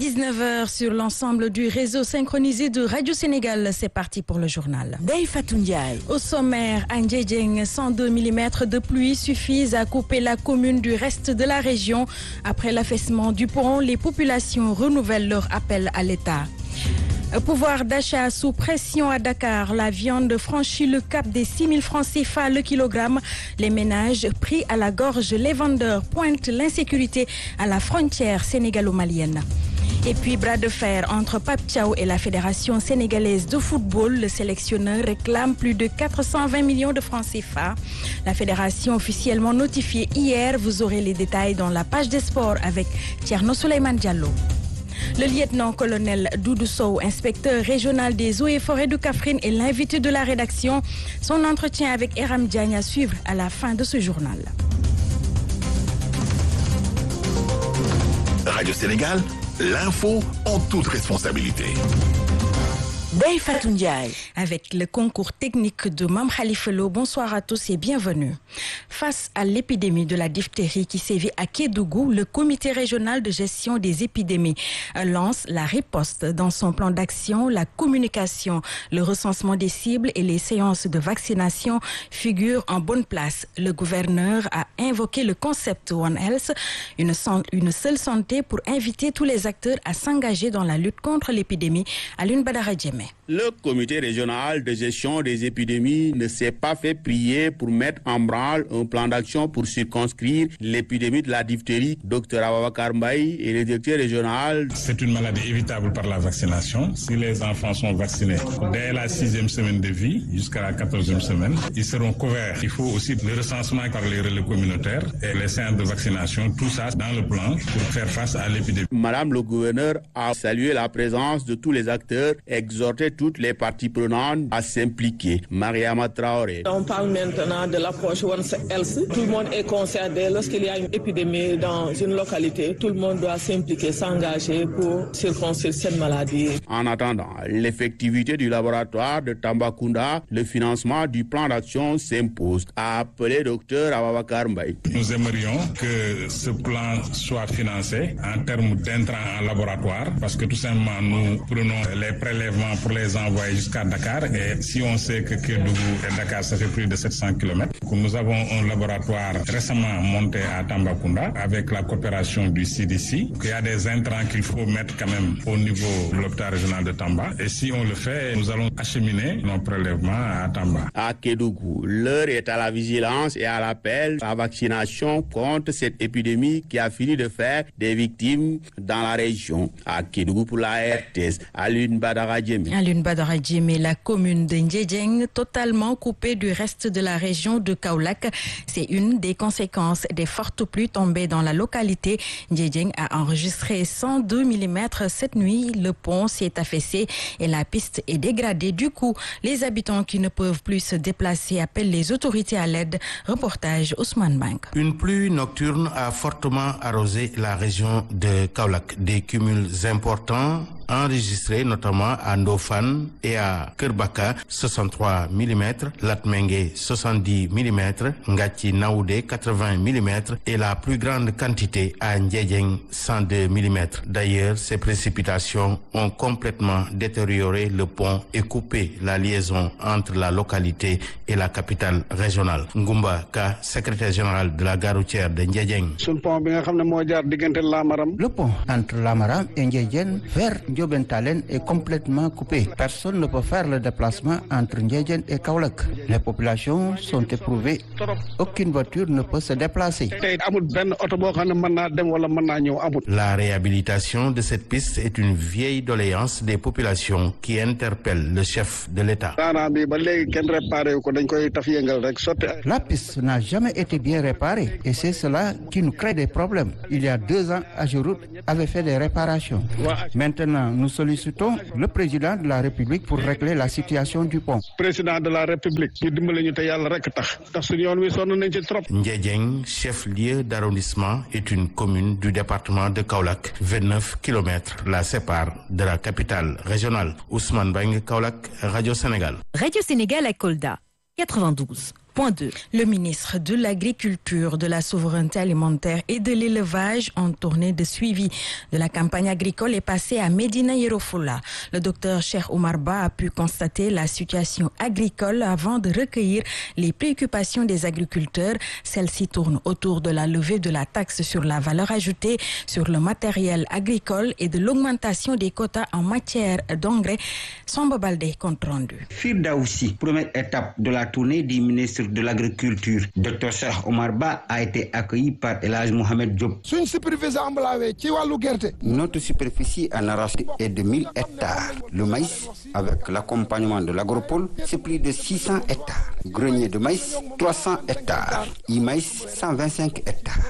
19h sur l'ensemble du réseau synchronisé de Radio Sénégal. C'est parti pour le journal. Ndeye Fatou Ndiaye. Au sommaire, à Ndiédiène, 102 mm de pluie suffisent à couper la commune du reste de la région. Après l'affaissement du pont, les populations renouvellent leur appel à l'État. Pouvoir d'achat sous pression à Dakar. La viande franchit le cap des 6 000 francs CFA le kilogramme. Les ménages pris à la gorge, les vendeurs pointent l'insécurité à la frontière sénégalo-malienne. Et puis, bras de fer entre Pape Thiaw et la Fédération sénégalaise de football. Le sélectionneur réclame plus de 420 millions de francs CFA. La fédération officiellement notifiée hier. Vous aurez les détails dans la page des sports avec Thierno Souleymane Diallo. Le lieutenant-colonel Doudou Sow, inspecteur régional des eaux et forêts de Kaffrine, est l'invité de la rédaction. Son entretien avec Eram Diagne à suivre à la fin de ce journal. Radio Sénégal, l'info en toute responsabilité. Ndeye Fatou Ndiaye. Avec le concours technique de Mam Khalifa Lo, bonsoir à tous et bienvenue. Face à l'épidémie de la diphtérie qui sévit à Kédougou, le comité régional de gestion des épidémies lance la riposte. Dans son plan d'action, la communication, le recensement des cibles et les séances de vaccination figurent en bonne place. Le gouverneur a invoqué le concept One Health, une seule santé, pour inviter tous les acteurs à s'engager dans la lutte contre l'épidémie. Alioune Badara Djemé. Le comité régional de gestion des épidémies ne s'est pas fait prier pour mettre en branle un plan d'action pour circonscrire l'épidémie de la diphtérie. Dr Ababakar Mbaye est le directeur régional. C'est une maladie évitable par la vaccination. Si les enfants sont vaccinés dès la 6e semaine de vie jusqu'à la 14e semaine, ils seront couverts. Il faut aussi le recensement par les relais communautaires et les séances de vaccination, tout ça dans le plan pour faire face à l'épidémie. Madame le gouverneur a salué la présence de tous les acteurs, exhorté toutes les parties prenantes à s'impliquer. Mariama Traoré. On parle maintenant de l'approche One Health. Tout le monde est concerné. Lorsqu'il y a une épidémie dans une localité, tout le monde doit s'impliquer, s'engager pour circonscrire cette maladie. En attendant l'effectivité du laboratoire de Tambacounda, le financement du plan d'action s'impose, a appelé Dr Ababakar Mbaye. Nous aimerions que ce plan soit financé en termes d'intrants en laboratoire parce que tout simplement nous prenons les prélèvements pour les envoyer jusqu'à Dakar et si on sait que Kédougou et Dakar ça fait plus de 700 km, nous avons un laboratoire récemment monté à Tambacounda avec la coopération du CDC. Il y a des intrants qu'il faut mettre quand même au niveau de l'hôpital régional de Tamba et si on le fait, nous allons acheminer nos prélèvements à Tamba. À Kédougou, l'heure est à la vigilance et à l'appel à la vaccination contre cette épidémie qui a fini de faire des victimes dans la région. À Kédougou pour la RTS, Alioune Badara Djemé. Alioune Badara Djemé, la commune de Ndiédiène totalement coupée du reste de la région de Kaolack. C'est une des conséquences des fortes pluies tombées dans la localité. Ndiédiène a enregistré 102 mm cette nuit. Le pont s'est affaissé et la piste est dégradée. Du coup, les habitants qui ne peuvent plus se déplacer appellent les autorités à l'aide. Reportage Ousmane Bank. Une pluie nocturne a fortement arrosé la région de Kaolack. Des cumuls importants enregistrés notamment à Ndofane et à Kerbaka 63 mm, Latmengue 70 mm, Ngati Naoudé 80 mm et la plus grande quantité à Ndiédiène 102 mm. D'ailleurs, ces précipitations ont complètement détérioré le pont et coupé la liaison entre la localité et la capitale régionale. Ngoumba Ka, secrétaire général de la gare routière de Ndiédiène. Le pont entre Lamaram et Ndiédiène vers Ndiobentalen est complètement coupé. Personne ne peut faire le déplacement entre Ndiédiène et Kaolack. Les populations sont éprouvées. Aucune voiture ne peut se déplacer. La réhabilitation de cette piste est une vieille doléance des populations qui interpelle le chef de l'État. La piste n'a jamais été bien réparée et c'est cela qui nous crée des problèmes. Il y a 2 ans, Ageroute avait fait des réparations. Maintenant, nous sollicitons le président de la République pour régler la situation du pont. Président de la République, Ndiédiène, chef-lieu d'arrondissement, est une commune du département de Kaolack. 29 km la séparent de la capitale régionale. Ousmane Bang, Kaolack, Radio Sénégal. Radio Sénégal à Kolda, 92. 102.2. Le ministre de l'Agriculture, de la Souveraineté alimentaire et de l'Élevage, en tournée de suivi de la campagne agricole, est passé à Médina Yoro Fula. Le docteur Cheikh Oumar Ba a pu constater la situation agricole avant de recueillir les préoccupations des agriculteurs. Celle-ci tourne autour de la levée de la taxe sur la valeur ajoutée sur le matériel agricole et de l'augmentation des quotas en matière d'engrais. Samba Baldé, compte rendu. Firda aussi, première étape de la tournée du ministre de l'Agriculture, Dr Cheikh Oumar Ba, a été accueilli par El Hadj Mohamed Diop. Notre superficie en arachide est de 1000 hectares. Le maïs, avec l'accompagnement de l'agropole, c'est plus de 600 hectares. Grenier de maïs, 300 hectares. E-maïs, 125 hectares.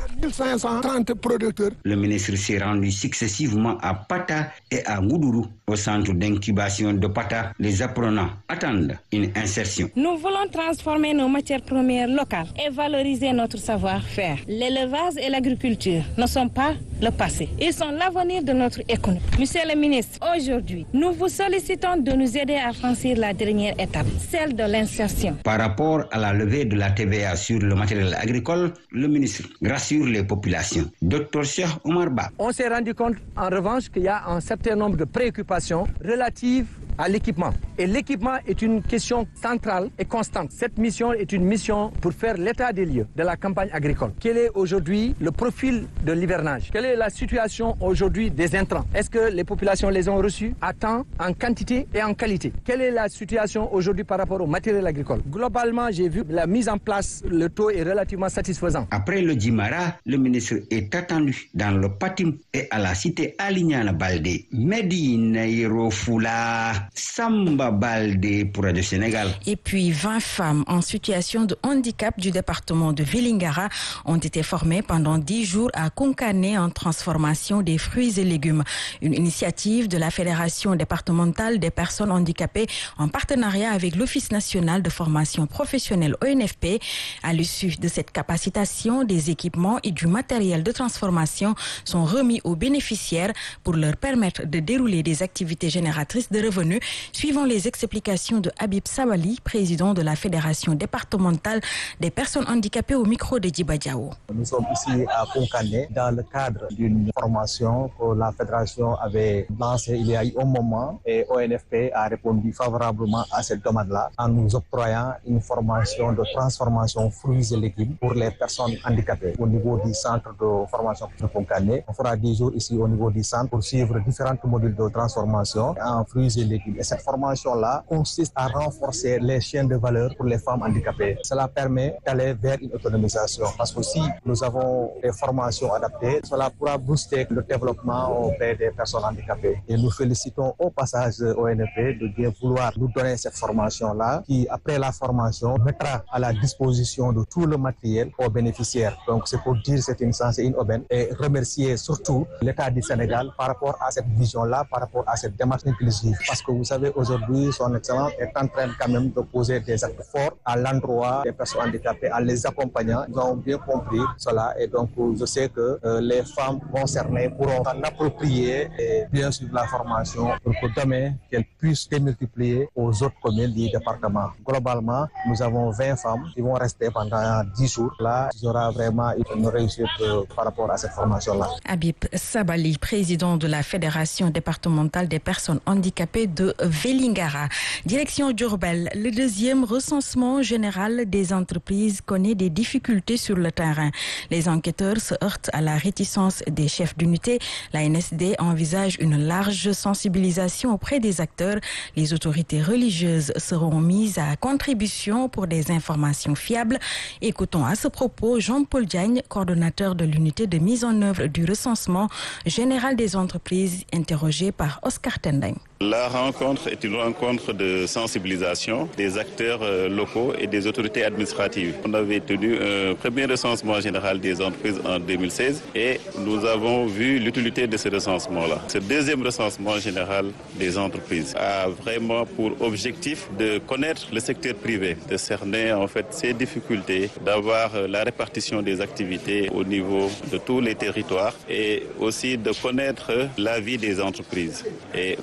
1530 producteurs. Le ministre s'est rendu successivement à Pata et à Ngoudourou. Au centre d'incubation de Pata, les apprenants attendent une insertion. Nous voulons transformer nos matières premières locales et valoriser notre savoir-faire. L'élevage et l'agriculture ne sont pas le passé. Ils sont l'avenir de notre économie. Monsieur le ministre, aujourd'hui, nous vous sollicitons de nous aider à franchir la dernière étape, celle de l'insertion. Par rapport à la levée de la TVA sur le matériel agricole, le ministre rassure les populations. Dr Cheikh Oumar Ba. On s'est rendu compte en revanche qu'il y a un certain nombre de préoccupations relatives à l'équipement. Et l'équipement est une question centrale et constante. Cette mission est une mission pour faire l'état des lieux de la campagne agricole. Quel est aujourd'hui le profil de l'hivernage? Quelle est la situation aujourd'hui des intrants? Est-ce que les populations les ont reçus à temps, en quantité et en qualité? Quelle est la situation aujourd'hui par rapport au matériel agricole? Globalement, j'ai vu la mise en place, le taux est relativement satisfaisant. Après le Djimara, le ministre est attendu dans le Patim et à la cité Alignana Baldé. Médina Yoro Fula. Samba Baldé pour Radio Sénégal. Et puis 20 femmes en situation de handicap du département de Vélingara ont été formées pendant 10 jours à Konkane en transformation des fruits et légumes. Une initiative de la Fédération départementale des personnes handicapées en partenariat avec l'Office national de formation professionnelle ONFP. À l'issue de cette capacitation, des équipements et du matériel de transformation sont remis aux bénéficiaires pour leur permettre de dérouler des activités génératrices de revenus. Suivant les explications de Habib Sabali, président de la Fédération départementale des personnes handicapées au micro de Djiba Diao. Nous sommes ici à Konkane dans le cadre d'une formation que la Fédération avait lancée il y a eu un moment et ONFP a répondu favorablement à cette demande-là en nous octroyant une formation de transformation fruits et légumes pour les personnes handicapées au niveau du centre de formation de Konkane. On fera 10 jours ici au niveau du centre pour suivre différents modules de transformation en fruits et légumes. Et cette formation-là consiste à renforcer les chaînes de valeur pour les femmes handicapées. Cela permet d'aller vers une autonomisation parce que si nous avons des formations adaptées, cela pourra booster le développement auprès des personnes handicapées. Et nous félicitons au passage ONFP de bien vouloir nous donner cette formation-là qui, après la formation, mettra à la disposition de tout le matériel aux bénéficiaires. Donc c'est pour dire c'est une chance et une aubaine et remercier surtout l'État du Sénégal par rapport à cette vision-là, par rapport à cette démarche inclusive. Parce que vous savez, aujourd'hui, son Excellence est en train quand même de poser des actes forts à l'endroit des personnes handicapées, en les accompagnant. Ils ont bien compris cela et donc je sais que les femmes concernées pourront s'en approprier et bien suivre la formation pour que demain, qu'elles puissent démultiplier aux autres communes du département. Globalement, nous avons 20 femmes qui vont rester pendant 10 jours. Là, il y aura vraiment une réussite par rapport à cette formation-là. Habib Sabali, président de la Fédération départementale des personnes handicapées de Vélingara. Direction Diourbel, le deuxième recensement général des entreprises connaît des difficultés sur le terrain. Les enquêteurs se heurtent à la réticence des chefs d'unité. La NSD envisage une large sensibilisation auprès des acteurs. Les autorités religieuses seront mises à contribution pour des informations fiables. Écoutons à ce propos Jean-Paul Diagne, coordonnateur de l'unité de mise en œuvre du recensement général des entreprises, interrogé par Oscar Tendeng. La rencontre est une rencontre de sensibilisation des acteurs locaux et des autorités administratives. On avait tenu un premier recensement général des entreprises en 2016 et nous avons vu l'utilité de ce recensement-là. Ce deuxième recensement général des entreprises a vraiment pour objectif de connaître le secteur privé, de cerner en fait ses difficultés, d'avoir la répartition des activités au niveau de tous les territoires et aussi de connaître la vie des entreprises et avoir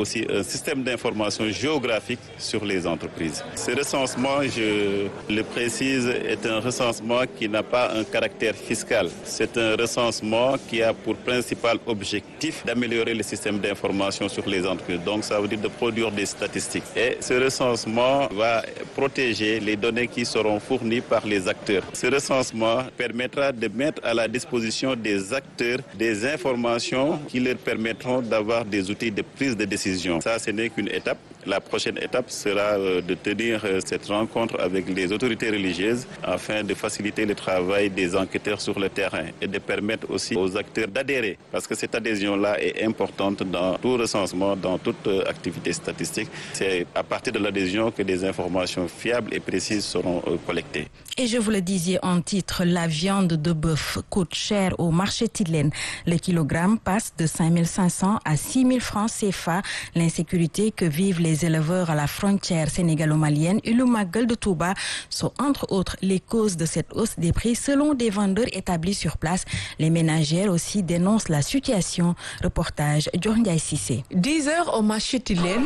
aussi un système d'information géographique sur les entreprises. Ce recensement, je le précise, est un recensement qui n'a pas un caractère fiscal. C'est un recensement qui a pour principal objectif d'améliorer le système d'information sur les entreprises. Donc ça veut dire de produire des statistiques. Et ce recensement va protéger les données qui seront fournies par les acteurs. Ce recensement permettra de mettre à la disposition des acteurs des informations qui leur permettront d'avoir des outils de prise de décision. Ça, ce n'est qu'une étape. La prochaine étape sera de tenir cette rencontre avec les autorités religieuses afin de faciliter le travail des enquêteurs sur le terrain et de permettre aussi aux acteurs d'adhérer, parce que cette adhésion-là est importante dans tout recensement, dans toute activité statistique. C'est à partir de l'adhésion que des informations fiables et précises seront collectées. Et je vous le disais en titre, la viande de bœuf coûte cher au marché Tilène. Le kilogramme passe de 5 500 à 6 000 francs CFA. L'insécurité que vivent les éleveurs à la frontière sénégalo-malienne et le Magal de Touba sont entre autres les causes de cette hausse des prix selon des vendeurs établis sur place. Les ménagères aussi dénoncent la situation. Reportage Djorndiaï Sissé. 10 heures au marché Tilène.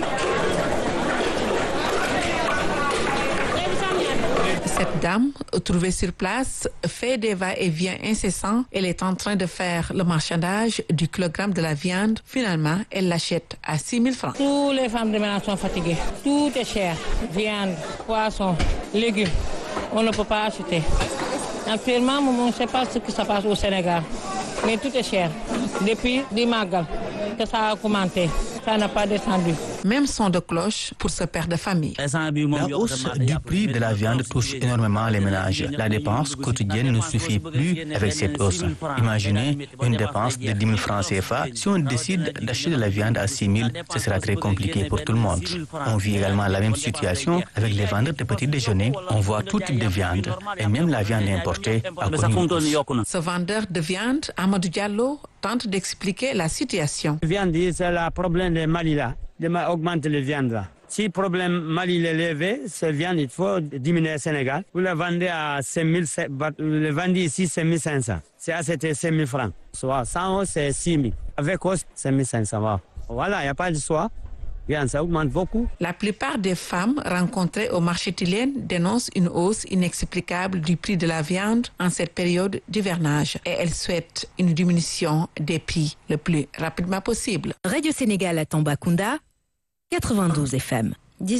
Cette dame, trouvée sur place, fait des va-et-vient incessants. Elle est en train de faire le marchandage du kilogramme de la viande. Finalement, elle l'achète à 6 000 francs. Tous les femmes de ménage sont fatiguées. Tout est cher. Viande, poisson, légumes. On ne peut pas acheter. Actuellement, on ne sait pas ce qui se passe au Sénégal. Mais tout est cher. Depuis Dimagal, que ça a augmenté. Ça n'a pas descendu. Même son de cloche pour ce père de famille. La hausse du prix de la viande touche énormément les ménages. La dépense quotidienne ne suffit plus avec cette hausse. Imaginez une dépense de 10 000 francs CFA. Si on décide d'acheter de la viande à 6 000, ce sera très compliqué pour tout le monde. On vit également la même situation avec les vendeurs de petits déjeuners. On voit tout type de viande et même la viande importée a connu une hausse. Ce vendeur de viande, Amadou Diallo, tente d'expliquer la situation. La viande, c'est le problème de Mali là. De augmenter les viandes là. Si le problème Mali est élevé, cette viande, il faut diminuer au Sénégal. Vous la vendez à 5 000, vous la vendez ici 5 500. C'est à 5 000 francs. Soit 100 euros, c'est 6 000. Avec hausse, 5 500. Voilà, il n'y a pas de choix. Ça augmente beaucoup. La plupart des femmes rencontrées au marché Tilène dénoncent une hausse inexplicable du prix de la viande en cette période d'hivernage et elles souhaitent une diminution des prix le plus rapidement possible. Radio Sénégal à Tambacounda, 92 FM.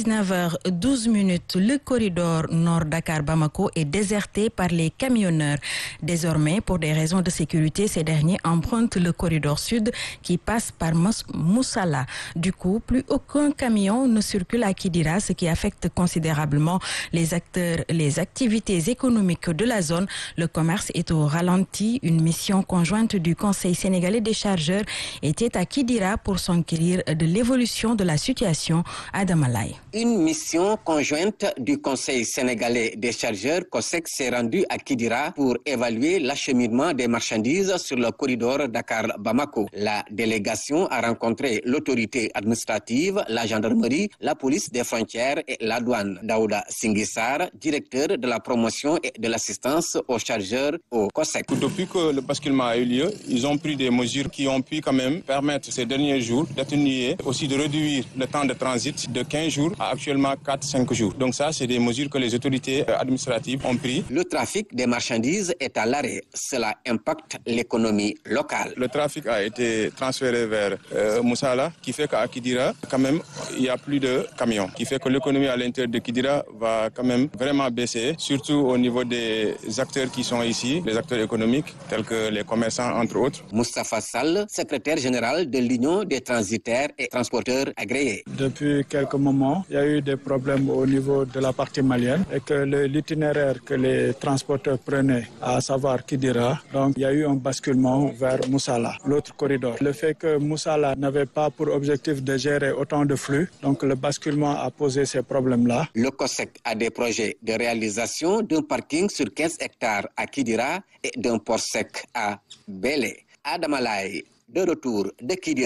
19h12, le corridor Nord-Dakar-Bamako est déserté par les camionneurs. Désormais, pour des raisons de sécurité, ces derniers empruntent le corridor sud qui passe par Moussala. Du coup, plus aucun camion ne circule à Kidira, ce qui affecte considérablement les activités économiques de la zone. Le commerce est au ralenti. Une mission conjointe du Conseil sénégalais des chargeurs était à Kidira pour s'enquérir de l'évolution de la situation à Damalai. Une mission conjointe du Conseil sénégalais des chargeurs, COSEC, s'est rendue à Kidira pour évaluer l'acheminement des marchandises sur le corridor Dakar-Bamako. La délégation a rencontré l'autorité administrative, la gendarmerie, la police des frontières et la douane. Daouda Singhissar, directeur de la promotion et de l'assistance aux chargeurs au COSEC. Depuis que le basculement a eu lieu, ils ont pris des mesures qui ont pu quand même permettre ces derniers jours d'atténuer, aussi de réduire le temps de transit de 15 jours à actuellement 4-5 jours. Donc ça, c'est des mesures que les autorités administratives ont prises. Le trafic des marchandises est à l'arrêt. Cela impacte l'économie locale. Le trafic a été transféré vers Moussala, qui fait qu'à Kidira, quand même, il n'y a plus de camions, qui fait que l'économie à l'intérieur de Kidira va quand même vraiment baisser, surtout au niveau des acteurs qui sont ici, les acteurs économiques, tels que les commerçants, entre autres. Moustapha Sall, secrétaire général de l'Union des transitaires et transporteurs agréés. Depuis quelques moments, il y a eu des problèmes au niveau de la partie malienne et que l'itinéraire que les transporteurs prenaient, à savoir Kidira, donc il y a eu un basculement vers Moussala, l'autre corridor. Le fait que Moussala n'avait pas pour objectif de gérer autant de flux, donc le basculement a posé ces problèmes-là. Le COSEC a des projets de réalisation d'un parking sur 15 hectares à Kidira et d'un port sec à Bélé. Adamalai, de retour de Kidira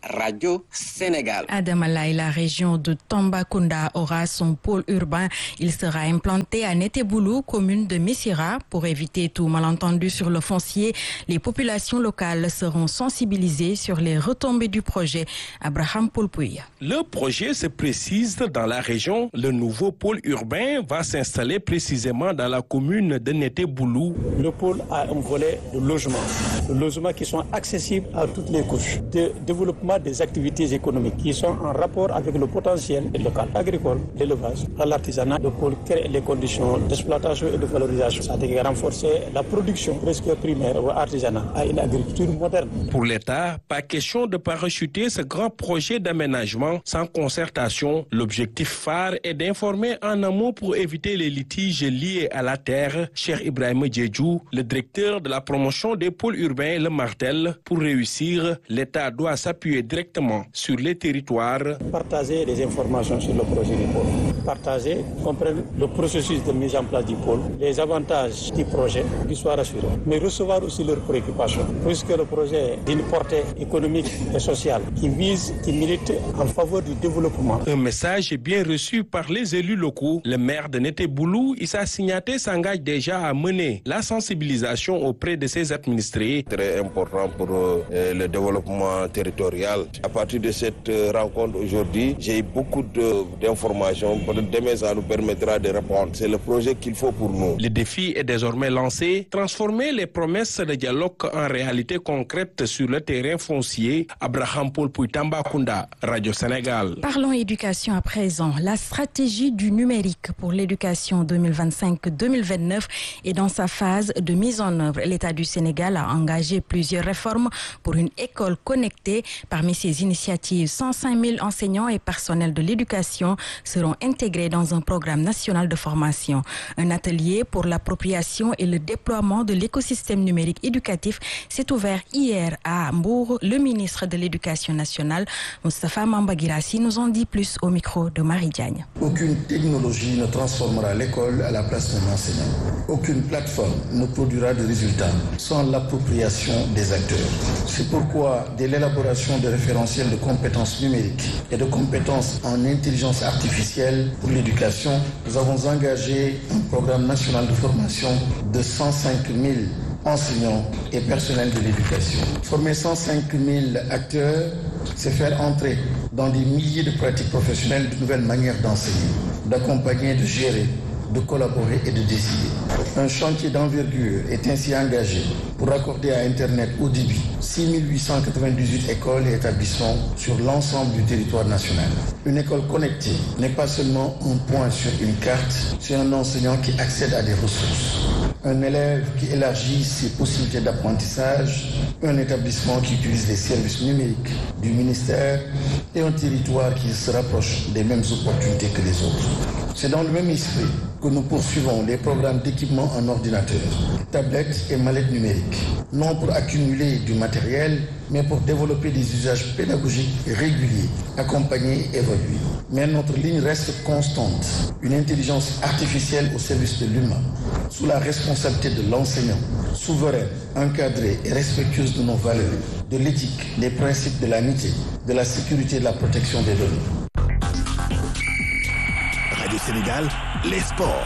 Radio Sénégal. Adamalaï, la région de Tambacounda aura son pôle urbain. Il sera implanté à Neteboulou, commune de Missira. Pour éviter tout malentendu sur le foncier, les populations locales seront sensibilisées sur les retombées du projet. Abraham Poulpouy. Le projet se précise dans la région. Le nouveau pôle urbain va s'installer précisément dans la commune de Neteboulou. Le pôle a un volet de logements qui sont accessibles à toutes les couches, de développement des activités économiques qui sont en rapport avec le potentiel local, agricole, l'élevage, l'artisanat. Le pôle crée les conditions d'exploitation et de valorisation, c'est-à-dire renforcer la production presque primaire ou artisanale à une agriculture moderne. Pour l'État, pas question de parachuter ce grand projet d'aménagement sans concertation. L'objectif phare est d'informer en amont pour éviter les litiges liés à la terre. Cheikh Ibrahim Djedjou, le directeur de la promotion des pôles urbains, le martèle. Pour réussir, l'État doit s'appuyer directement sur les territoires. Partager les informations sur le projet du pôle. Partager, comprendre le processus de mise en place du pôle, les avantages du projet, qu'ils soient rassurés. Mais recevoir aussi leurs préoccupations. Puisque le projet est d'une portée économique et sociale qui milite en faveur du développement. Un message bien reçu par les élus locaux. Le maire de Neteboulou, Issa Signaté, s'engage déjà à mener la sensibilisation auprès de ses administrés. Très important pour le développement territorial. À partir de cette rencontre aujourd'hui, j'ai eu beaucoup d'informations. Demain, ça nous permettra de répondre. C'est le projet qu'il faut pour nous. Le défi est désormais lancé. Transformer les promesses de dialogue en réalité concrète sur le terrain foncier. Abraham Paul Tambacounda, Radio Sénégal. Parlons éducation à présent. La stratégie du numérique pour l'éducation 2025-2029 est dans sa phase de mise en œuvre. L'État du Sénégal a engagé plusieurs réformes pour une école connectée. Parmi ces initiatives, 105 000 enseignants et personnels de l'éducation seront intégrés dans un programme national de formation. Un atelier pour l'appropriation et le déploiement de l'écosystème numérique éducatif s'est ouvert hier à Mbour. Le ministre de l'Éducation nationale, Moustapha Mambagirassi, nous en dit plus au micro de Marie Diagne. Aucune technologie ne transformera l'école à la place d'un enseignant. Aucune plateforme ne produira de résultats sans l'appropriation des acteurs. C'est pourquoi, dès l'élaboration de référentiels de compétences numériques et de compétences en intelligence artificielle pour l'éducation, nous avons engagé un programme national de formation de 105 000 enseignants et personnels de l'éducation. Former 105 000 acteurs, c'est faire entrer dans des milliers de pratiques professionnelles de nouvelles manières d'enseigner, d'accompagner, de gérer, de collaborer et de décider. Un chantier d'envergure est ainsi engagé pour accorder à Internet haut débit 6 898 écoles et établissements sur l'ensemble du territoire national. Une école connectée n'est pas seulement un point sur une carte, c'est un enseignant qui accède à des ressources, un élève qui élargit ses possibilités d'apprentissage, un établissement qui utilise les services numériques du ministère et un territoire qui se rapproche des mêmes opportunités que les autres. C'est dans le même esprit que nous poursuivons les programmes d'équipement en ordinateur, tablettes et mallettes numériques, non pour accumuler du matériel, mais pour développer des usages pédagogiques réguliers, accompagnés et évalués. Mais notre ligne reste constante, une intelligence artificielle au service de l'humain, sous la responsabilité de l'enseignant, souveraine, encadrée et respectueuse de nos valeurs, de l'éthique, des principes de l'amitié, de la sécurité et de la protection des données. Radio Sénégal, les sports.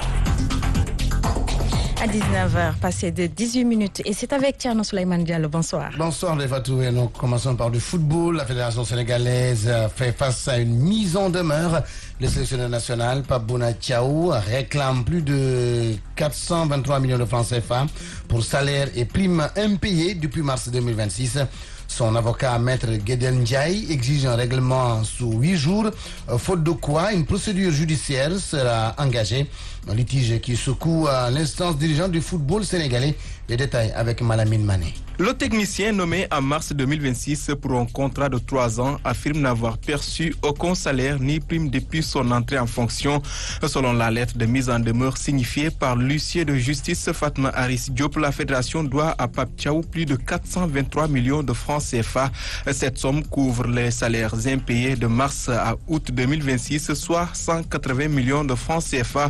À 19h, passé de 18 minutes. Et c'est avec Tierno Souleymane Diallo. Bonsoir. Bonsoir, les Fatou. Et nous commençons par du football. La Fédération sénégalaise fait face à une mise en demeure. Le sélectionneur national, Pape Bouna Thiaw, réclame plus de 423 millions de francs CFA pour salaires et primes impayés depuis mars 2026. Son avocat, Maître Gueden Ndiaye, exige un règlement sous 8 jours, faute de quoi une procédure judiciaire sera engagée. Un litige qui secoue l'instance dirigeante du football sénégalais. Les détails avec Malamine Mané. Le technicien nommé en mars 2026 pour un contrat de 3 ans affirme n'avoir perçu aucun salaire ni prime depuis son entrée en fonction. Selon la lettre de mise en demeure signifiée par l'huissier de justice Fatma Aris Diop, la fédération doit à Pape Thiaw plus de 423 millions de francs CFA. Cette somme couvre les salaires impayés de mars à août 2026, soit 180 millions de francs CFA.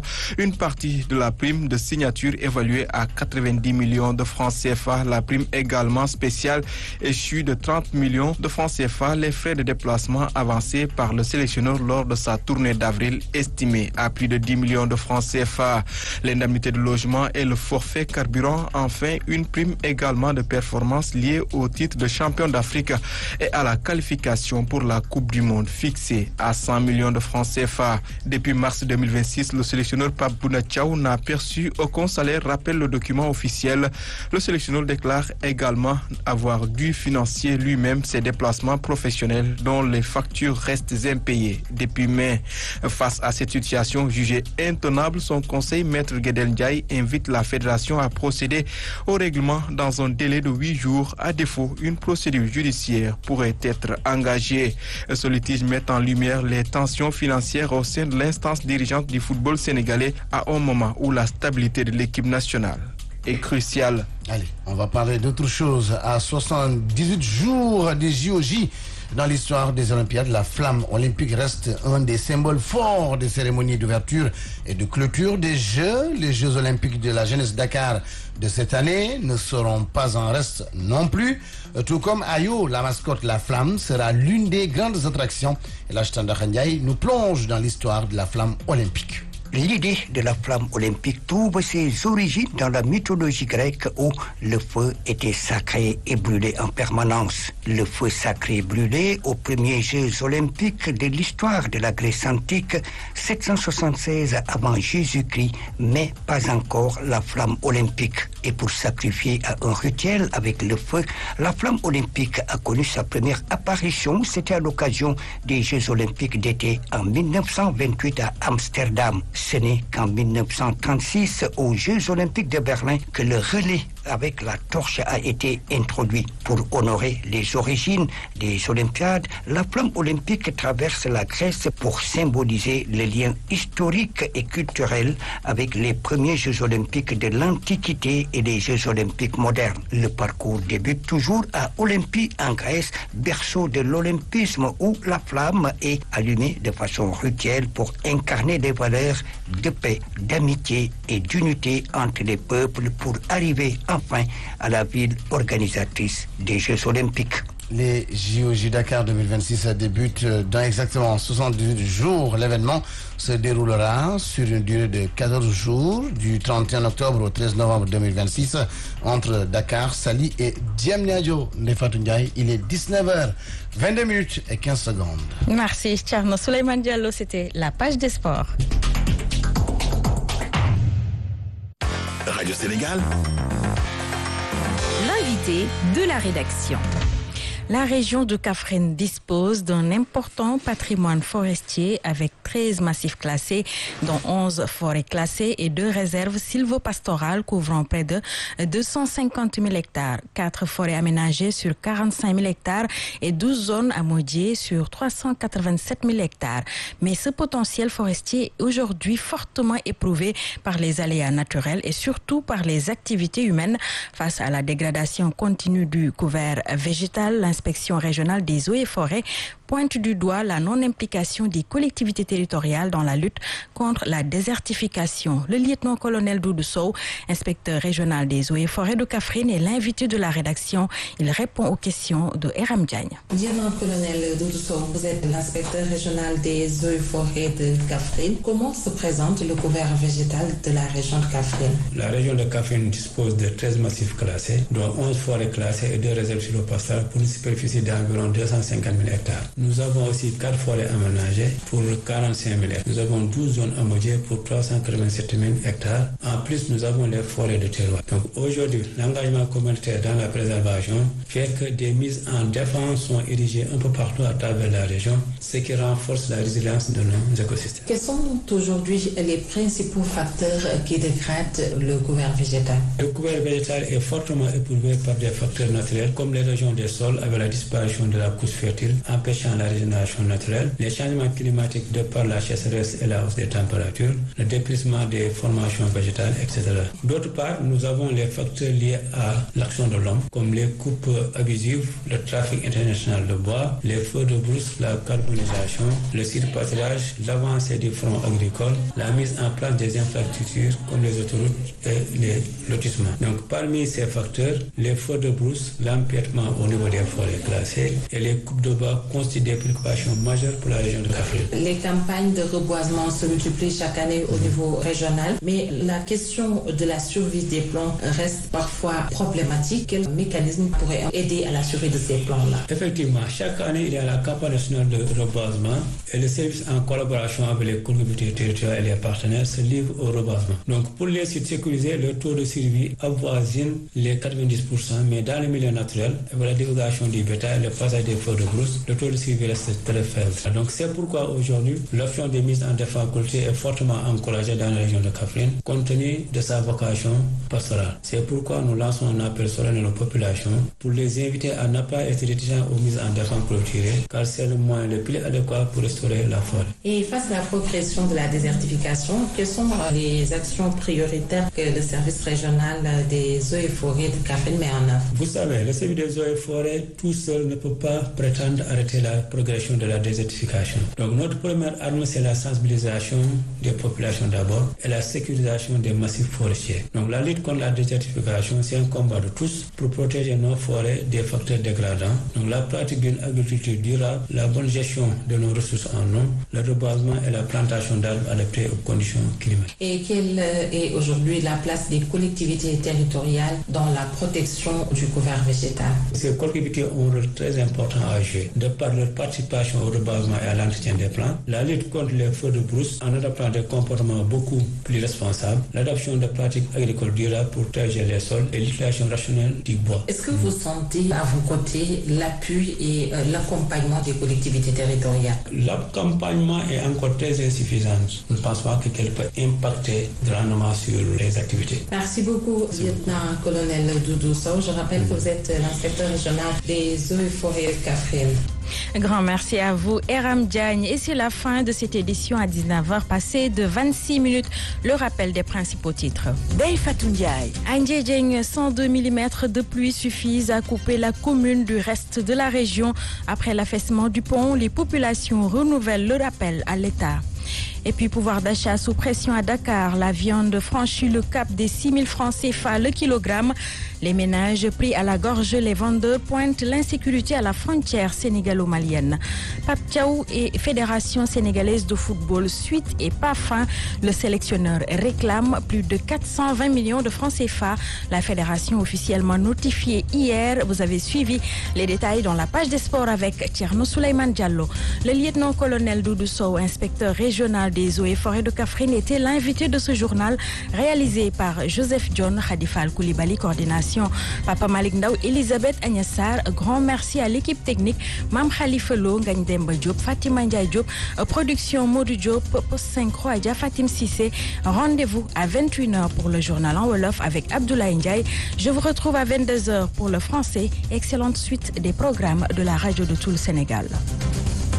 une partie de la prime de signature évaluée à 90 millions de francs CFA. La prime également spéciale échue de 30 millions de francs CFA. Les frais de déplacement avancés par le sélectionneur lors de sa tournée d'avril estimés à plus de 10 millions de francs CFA. L'indemnité de logement et le forfait carburant. Enfin, une prime également de performance liée au titre de champion d'Afrique et à la qualification pour la Coupe du Monde fixée à 100 millions de francs CFA. Depuis mars 2026, le sélectionneur Pape Bouna Thiaw n'a perçu aucun salaire, rappelle le document officiel. Le sélectionneur déclare également avoir dû financer lui-même ses déplacements professionnels dont les factures restent impayées depuis mai. Face à cette situation jugée intenable, son conseil, Maître Guedel Ndiaye, invite la fédération à procéder au règlement dans un délai de 8 jours. À défaut, une procédure judiciaire pourrait être engagée. Ce litige met en lumière les tensions financières au sein de l'instance dirigeante du football sénégalais à un moment où la stabilité de l'équipe nationale est cruciale. Allez, on va parler d'autre chose. À 78 jours des JOJ, dans l'histoire des Olympiades, la flamme olympique reste un des symboles forts des cérémonies d'ouverture et de clôture des Jeux. Les Jeux olympiques de la jeunesse Dakar de cette année ne seront pas en reste non plus. Tout comme Ayo, la mascotte La Flamme sera l'une des grandes attractions. Et l'Ashtanda Khandiaï nous plonge dans l'histoire de la flamme olympique. L'idée de la flamme olympique trouve ses origines dans la mythologie grecque où le feu était sacré et brûlé en permanence. Le feu sacré brûlé aux premiers Jeux olympiques de l'histoire de la Grèce antique, 776 avant Jésus-Christ, mais pas encore la flamme olympique. Et pour sacrifier à un rituel avec le feu, la flamme olympique a connu sa première apparition. C'était à l'occasion des Jeux olympiques d'été en 1928 à Amsterdam. Ce n'est qu'en 1936, aux Jeux olympiques de Berlin, que le relais avec la torche a été introduit. Pour honorer les origines des Olympiades, la flamme olympique traverse la Grèce pour symboliser les liens historiques et culturels avec les premiers Jeux olympiques de l'Antiquité et les Jeux olympiques modernes. Le parcours débute toujours à Olympie en Grèce, berceau de l'olympisme où la flamme est allumée de façon rituelle pour incarner des valeurs de paix, d'amitié et d'unité entre les peuples pour arriver enfin à la ville organisatrice des Jeux olympiques. Les JOJ Dakar 2026 débutent dans exactement 78 jours. L'événement se déroulera sur une durée de 14 jours, du 31 octobre au 13 novembre 2026, entre Dakar, Saly et Diamniadio. Nefatou Ndiaye, il est 19h22 et 15 secondes. Merci, Tcherno. Souleymane Diallo, c'était la page des sports. Radio Sénégal. L'invité de la rédaction. La région de Kaffrine dispose d'un important patrimoine forestier avec 13 massifs classés, dont 11 forêts classées et 2 réserves sylvopastorales couvrant près de 250 000 hectares, 4 forêts aménagées sur 45 000 hectares et 12 zones amodiées sur 387 000 hectares. Mais ce potentiel forestier est aujourd'hui fortement éprouvé par les aléas naturels et surtout par les activités humaines face à la dégradation continue du couvert végétal. L'inspection régionale des eaux et forêts pointe du doigt la non-implication des collectivités territoriales dans la lutte contre la désertification. Le lieutenant-colonel Doudou Sow, inspecteur régional des eaux et forêts de Kaffrine, est l'invité de la rédaction. Il répond aux questions de Eram Diagne. Lieutenant-colonel Doudou Sow, vous êtes l'inspecteur régional des eaux et forêts de Kaffrine. Comment se présente le couvert végétal de la région de Kaffrine? La région de Kaffrine dispose de 13 massifs classés, dont 11 forêts classées et 2 réserves sylvopastorales pour une superficie d'environ 250 000 hectares. Nous avons aussi 4 forêts aménagées pour 45 000 hectares. Nous avons 12 zones amodiées pour 387 000 hectares. En plus, nous avons les forêts de terroir. Donc aujourd'hui, l'engagement communautaire dans la préservation fait que des mises en défense sont érigées un peu partout à travers la région, ce qui renforce la résilience de nos écosystèmes. Quels sont aujourd'hui les principaux facteurs qui dégradent le couvert végétal? Le couvert végétal est fortement éprouvé par des facteurs naturels comme l'érosion des sols avec avec la disparition de la couche fertile, empêchant la régénération naturelle, les changements climatiques de par la sécheresse et la hausse des températures, le dépérissement des formations végétales, etc. D'autre part, nous avons les facteurs liés à l'action de l'homme, comme les coupes abusives, le trafic international de bois, les feux de brousse, la carbonisation, le surpâturage, l'avancée du front agricole, la mise en place des infrastructures comme les autoroutes et les lotissements. Donc parmi ces facteurs, les feux de brousse, l'empiètement au niveau des forêts classées et les coupes de bois constituent des préoccupations majeures pour la région de Kaffrine. Les campagnes de reboisement se multiplient chaque année au niveau régional, mais la question de la survie des plants reste parfois problématique. Quel mécanisme pourrait aider à la survie de ces plants-là? Effectivement, chaque année, il y a la campagne nationale de reboisement et le service en collaboration avec les collectivités territoriales et les partenaires se livre au reboisement. Donc pour les sites sécurisés, le taux de survie avoisine les 90%, mais dans les milieux naturels, avec la divulgation du bétail, le passage des feux de brousse, le taux de survie reste très faible. Donc c'est pourquoi aujourd'hui, l'option des mises en défense culturelle est fortement encouragée dans la région de Kaffrine, compte tenu de sa vocation pastorale. C'est pourquoi nous lançons un appel solennel aux populations pour les inviter à ne pas être réticents aux mises en défense clôturées, car c'est le moyen le plus adéquat pour restaurer la forêt. Et face à la progression de la désertification, quelles sont les actions prioritaires que le service régional des eaux et forêts de Kaffrine met en œuvre? Vous savez, le service des eaux et forêts tout seul ne peut pas prétendre arrêter la progression de la désertification. Donc notre première arme, c'est la sensibilisation des populations d'abord et la sécurisation des massifs forestiers. Donc la lutte contre la désertification, c'est un combat de tous pour protéger nos forêts des facteurs dégradants. Donc la pratique d'une agriculture durable, la bonne gestion de nos ressources en eau, le reboisement et la plantation d'arbres adaptés aux conditions climatiques. Et quelle est aujourd'hui la place des collectivités territoriales dans la protection du couvert végétal? Ces collectivités ont un rôle très important à jouer, de par leur participation au reboisement et à l'entretien des plantes, la lutte contre les feux de brousse en adoptant des comportements beaucoup plus responsables, l'adoption de pratiques agricoles durables pour protéger les sols et l'utilisation rationnelle du bois. Est-ce que vous sentez à vos côtés l'appui et l'accompagnement des collectivités territoriales? L'accompagnement est encore très insuffisant. Je ne pense pas qu'elle peut impacter grandement sur les activités. Merci beaucoup, lieutenant-colonel Doudou Sow. Je rappelle que vous êtes l'inspecteur régional des eaux et forêts de Kaffrine. Grand merci à vous, Eram Diagne. Et c'est la fin de cette édition à 19h passée de 26 minutes. Le rappel des principaux titres. Dey Fatou Ndiaye. À Ndiédiène, 102 mm de pluie suffisent à couper la commune du reste de la région. Après l'affaissement du pont, les populations renouvellent le rappel à l'État. Et puis pouvoir d'achat sous pression à Dakar, la viande franchit le cap des 6 000 francs CFA le kilogramme. Les ménages pris à la gorge, les vendeurs pointent l'insécurité à la frontière sénégalo-malienne. Pape Thiaw et Fédération sénégalaise de football, suite et pas fin, le sélectionneur réclame plus de 420 millions de francs CFA. La fédération officiellement notifiée hier. Vous avez suivi les détails dans la page des sports avec Tierno Souleymane Diallo. Le lieutenant-colonel Doudou Sow, inspecteur régional des eaux et forêts de Kaffrine, était l'invité de ce journal réalisé par Joseph John, Khadifal Koulibaly, coordination Papa Malik Ndaw, Elisabeth Agnassar. Grand merci à l'équipe technique, Mam Khalifa Lo, Ngagne Demba Diop, Fatima Ndiaye Diop, production Modou Diop, post synchro Adja Fatim Cissé. Rendez-vous à 21h pour le journal en Wolof avec Abdoulaye Ndiaye. Je vous retrouve à 22h pour le français. Excellente suite des programmes de la radio de tout le Sénégal.